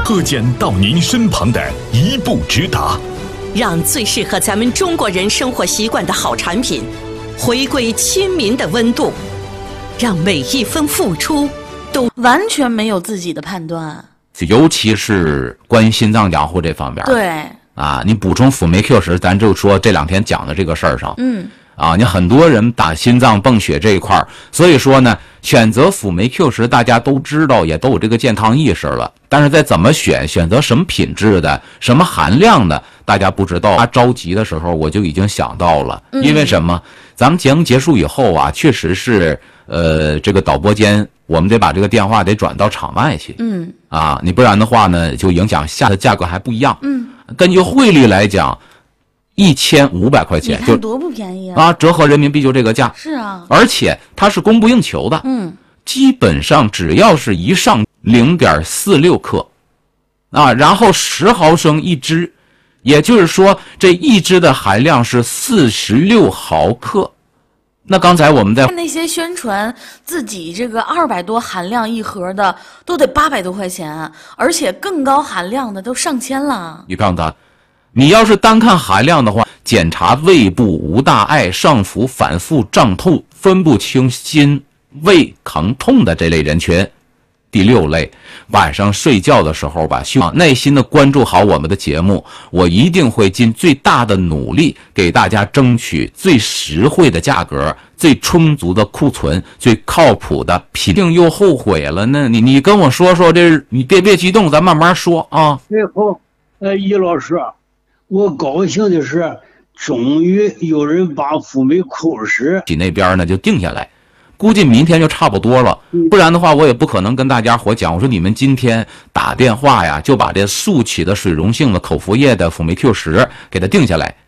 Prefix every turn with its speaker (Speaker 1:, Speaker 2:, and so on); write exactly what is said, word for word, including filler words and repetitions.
Speaker 1: 特简到您身旁的一步直达，
Speaker 2: 让最适合咱们中国人生活习惯的好产品回归亲民的温度，让每一分付出都
Speaker 3: 完全没有自己的判断，
Speaker 4: 尤其是关于心脏养护这方面。
Speaker 3: 对
Speaker 4: 啊，你补充辅酶 Q 十，咱就说这两天讲的这个事儿上，
Speaker 3: 嗯，
Speaker 4: 啊，你很多人打心脏泵血这一块儿，所以说呢，选择辅酶 Q 十，大家都知道，也都有这个健康意识了。但是在怎么选，选择什么品质的，什么含量的，大家不知道。他着急的时候，我就已经想到了，因为什么？咱们节目结束以后啊，确实是，呃，这个导播间，我们得把这个电话得转到场外去，
Speaker 3: 嗯，
Speaker 4: 啊，你不然的话呢，就影响下的价格还不一样，
Speaker 3: 嗯。
Speaker 4: 根据汇率来讲，一千五百块钱就
Speaker 3: 多不便宜啊！
Speaker 4: 啊，折合人民币就这个价。
Speaker 3: 是啊，
Speaker 4: 而且它是供不应求的。
Speaker 3: 嗯，
Speaker 4: 基本上只要是一上零点四六克，啊，然后十毫升一支，也就是说这一支的含量是四十六毫克。那刚才我们在
Speaker 3: 那些宣传自己这个二百多含量一盒的，都得八百多块钱，而且更高含量的都上千了。
Speaker 4: 你看它，你要是单看含量的话，检查胃部无大碍、上腹反复胀痛、分不清心胃疼痛的这类人群。第六类，晚上睡觉的时候吧，需要耐心的关注好我们的节目，我一定会尽最大的努力给大家争取最实惠的价格、最充足的库存、最靠谱的品。定又后悔了呢？你你跟我说说这，你别别激动，咱慢慢说啊。
Speaker 5: 最后，呃，易老师，我高兴的是，终于有人把辅酶 Q 十
Speaker 4: 你那边呢就定下来。估计明天就差不多了，不然的话我也不可能跟大家伙讲，我说你们今天打电话呀，就把这速起的水溶性的口服液的辅酶 Q 十给它定下来。